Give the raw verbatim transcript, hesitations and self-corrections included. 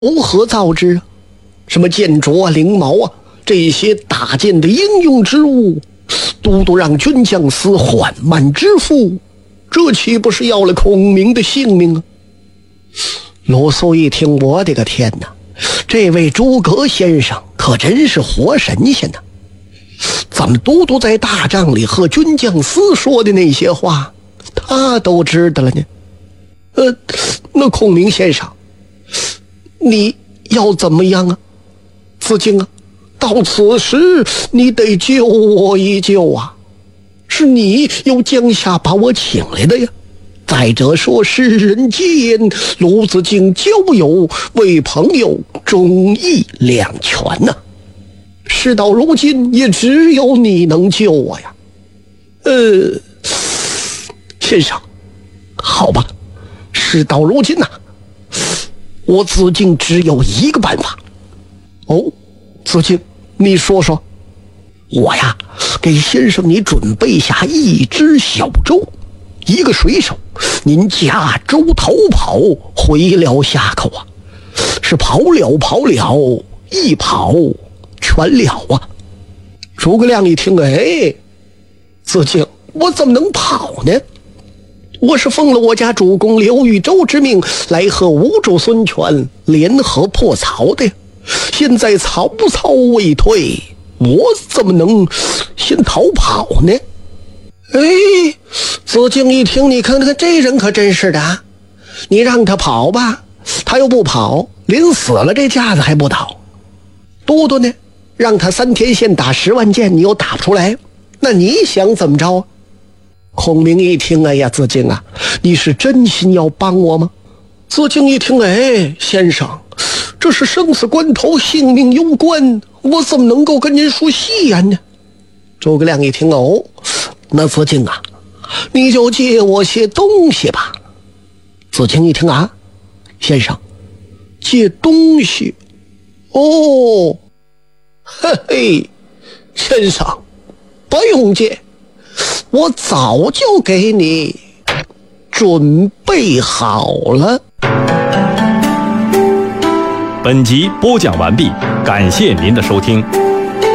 如何造之啊？什么剑镯啊、翎毛啊，这些大件的应用之物，都督让军将司缓慢支付，这岂不是要了孔明的性命啊？罗素一听，我的个天哪，这位诸葛先生可真是活神仙呐！咱们都督在大帐里和军将司说的那些话，他都知道了呢。呃，那孔明先生，你要怎么样啊？子敬啊，到此时你得救我一救啊！是你由江夏把我请来的呀。再者说，世人皆言鲁子敬交友为朋友，忠义两全呐、啊。事到如今，也只有你能救我呀。呃，先生，好吧，事到如今呐、啊，我子敬只有一个办法。哦，子敬，你说说。我呀，给先生你准备下一只小舟，一个水手，您驾舟逃跑回了夏口啊！是跑了跑了，一跑全了啊！诸葛亮一听，哎，子敬，我怎么能跑呢？我是奉了我家主公刘豫州之命来和吴主孙权联合破曹的，现在曹操未退，我怎么能先逃跑呢？哎，子敬一听，你看看这人可真是的啊！你让他跑吧，他又不跑，临死了这架子还不倒。都督呢，让他三天线打十万箭，你又打不出来，那你想怎么着？孔明一听，哎呀，子敬啊，你是真心要帮我吗？子敬一听，哎，先生，这是生死关头，性命攸关，我怎么能够跟您说戏言呢？诸葛亮一听，哦，那子敬啊，你就借我些东西吧。子敬一听，啊，先生，借东西？哦，嘿嘿，先生，不用借，我早就给你准备好了。 本集播讲完毕，感谢您的收听。